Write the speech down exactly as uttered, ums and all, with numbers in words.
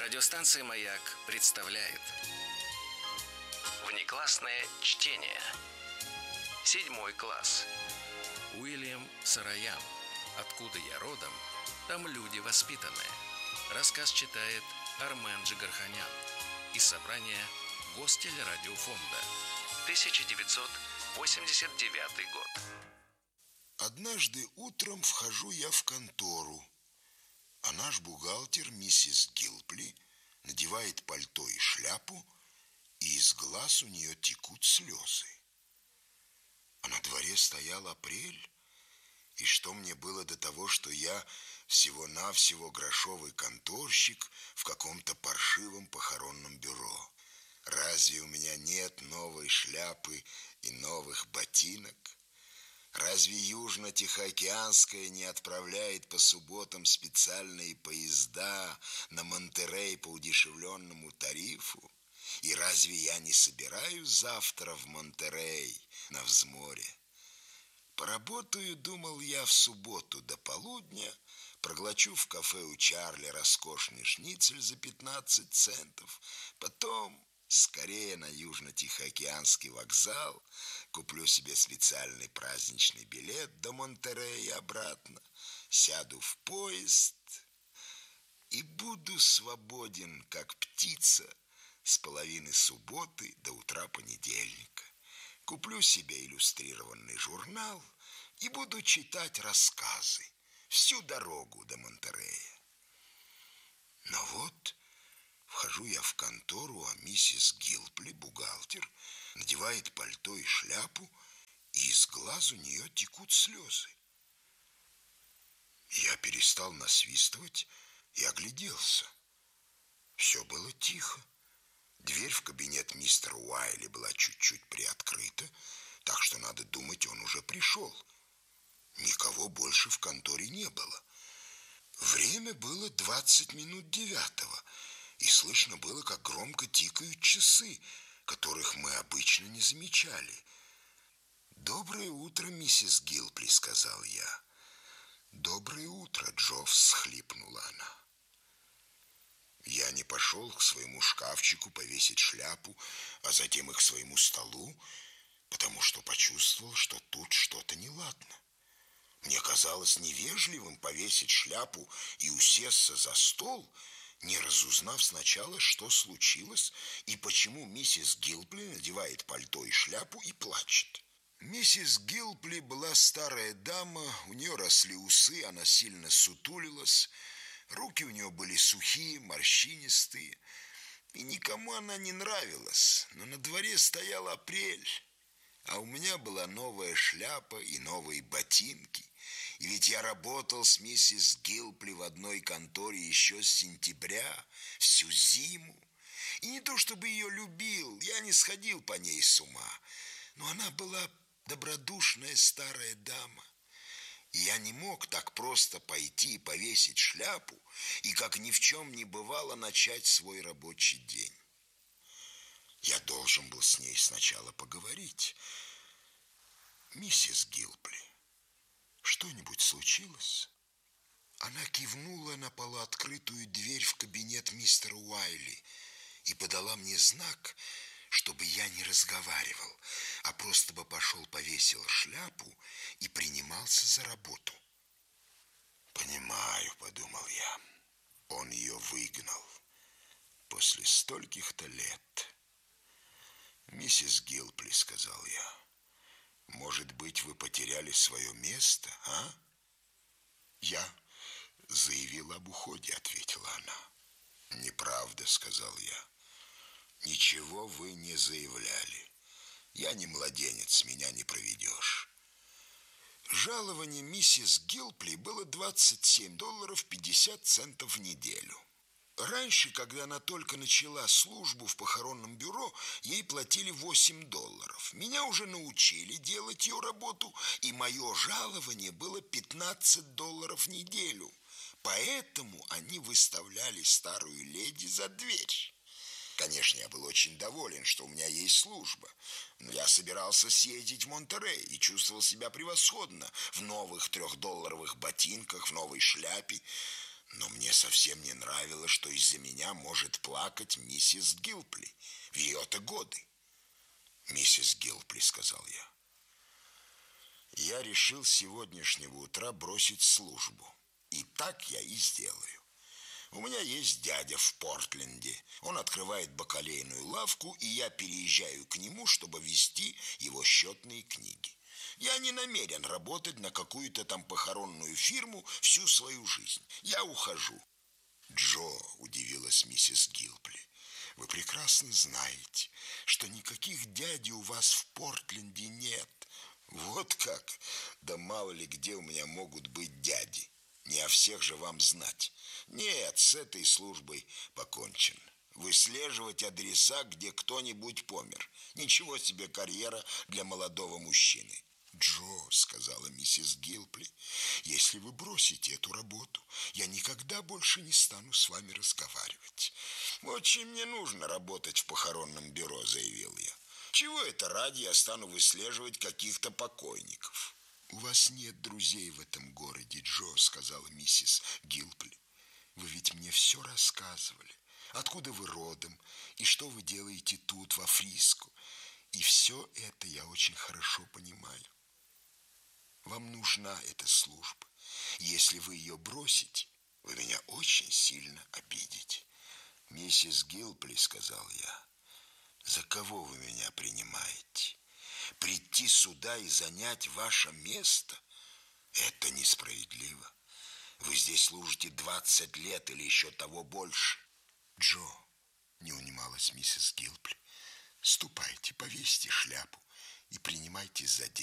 Радиостанция «Маяк» представляет внеклассное чтение. Седьмой класс. Уильям Сараян. «Откуда я родом, там люди воспитанные». Рассказ читает Армен Джигарханян из собрания Гостелерадиофонда. тысяча девятьсот восемьдесят девятый год. Однажды утром вхожу я в контору, а наш бухгалтер, миссис Гилпли, надевает пальто и шляпу, и из глаз у нее текут слезы. А на дворе стоял апрель, и что мне было до того, что я всего-навсего грошовый конторщик в каком-то паршивом похоронном бюро? Разве у меня нет новой шляпы и новых ботинок? Разве Южно-Тихоокеанская не отправляет по субботам специальные поезда на Монтерей по удешевленному тарифу? И разве я не собираюсь завтра в Монтерей на взморье? Поработаю, думал я, в субботу до полудня, проглочу в кафе у Чарли роскошный шницель за пятнадцать центов, потом скорее на Южно-Тихоокеанский вокзал, куплю себе специальный праздничный билет до Монтерея и обратно, сяду в поезд и буду свободен, как птица, с половины субботы до утра понедельника. Куплю себе иллюстрированный журнал и буду читать рассказы всю дорогу до Монтерея. Но вот вхожу я в контору, а миссис Гилпли, бухгалтер, надевает пальто и шляпу, и из глаз у нее текут слезы. Я перестал насвистывать и огляделся. Все было тихо. Дверь в кабинет мистера Уайли была чуть-чуть приоткрыта, так что, надо думать, он уже пришел. Никого больше в конторе не было. Время было двадцать минут девятого, и слышно было, как громко тикают часы, которых мы обычно не замечали. «Доброе утро, миссис Гилпли», — сказал я. «Доброе утро, Джо», — всхлипнула она. Я не пошел к своему шкафчику повесить шляпу, а затем и к своему столу, потому что почувствовал, что тут что-то неладно. Мне казалось невежливым повесить шляпу и усесться за стол, не разузнав сначала, что случилось и почему миссис Гилпли надевает пальто и шляпу и плачет. Миссис Гилпли была старая дама, у нее росли усы, она сильно сутулилась, руки у нее были сухие, морщинистые, и никому она не нравилась, но на дворе стоял апрель, а у меня была новая шляпа и новые ботинки. И ведь я работал с миссис Гилпли в одной конторе еще с сентября, всю зиму. И не то чтобы ее любил, я не сходил по ней с ума, но она была добродушная старая дама. И я не мог так просто пойти и повесить шляпу и, как ни в чем не бывало, начать свой рабочий день. Я должен был с ней сначала поговорить. «Миссис Гилпли, что-нибудь случилось?» Она кивнула на полуоткрытую дверь в кабинет мистера Уайли и подала мне знак, чтобы я не разговаривал, а просто бы пошел, повесил шляпу и принимался за работу. «Понимаю», — подумал я, — он ее выгнал после стольких-то лет. «Миссис Гилпли», — сказал я, — «может быть, вы потеряли свое место, а?» «Я заявил об уходе», — ответила она. «Неправда», — сказал я. «Ничего вы не заявляли. Я не младенец, меня не проведешь». Жалование миссис Гилпли было двадцать семь долларов пятьдесят центов в неделю. Раньше, когда она только начала службу в похоронном бюро, ей платили восемь долларов. Меня уже научили делать ее работу, и мое жалование было пятнадцать долларов в неделю. Поэтому они выставляли старую леди за дверь. Конечно, я был очень доволен, что у меня есть служба, но я собирался съездить в Монтерей и чувствовал себя превосходно в новых трехдолларовых ботинках, в новой шляпе. Но мне совсем не нравилось, что из-за меня может плакать миссис Гилпли в ее-то годы. «Миссис Гилпли», — сказал я, — «я решил с сегодняшнего утра бросить службу. И так я и сделаю. У меня есть дядя в Портленде. Он открывает бакалейную лавку, и я переезжаю к нему, чтобы вести его счетные книги. Я не намерен работать на какую-то там похоронную фирму всю свою жизнь. Я ухожу». «Джо», — удивилась миссис Гилпли, — «вы прекрасно знаете, что никаких дядей у вас в Портленде нет». «Вот как? Да мало ли где у меня могут быть дяди. Не о всех же вам знать. Нет, с этой службой покончено. Выслеживать адреса, где кто-нибудь помер. Ничего себе карьера для молодого мужчины». «Джо», — сказала миссис Гилпли, — «если вы бросите эту работу, я никогда больше не стану с вами разговаривать». «Очень мне нужно работать в похоронном бюро», — заявил я. «Чего это ради я стану выслеживать каких-то покойников?» «У вас нет друзей в этом городе, Джо», — сказала миссис Гилпли. «Вы ведь мне все рассказывали. Откуда вы родом и что вы делаете тут, во Фриско. И все это я очень хорошо понимаю. Вам нужна эта служба. Если вы ее бросите, вы меня очень сильно обидите». «Миссис Гилпли», — сказал я, — «за кого вы меня принимаете? Прийти сюда и занять ваше место — это несправедливо. Вы здесь служите двадцать лет или еще того больше». «Джо», — не унималась миссис Гилпли, — «ступайте, повесьте шляпу и принимайтесь за дело.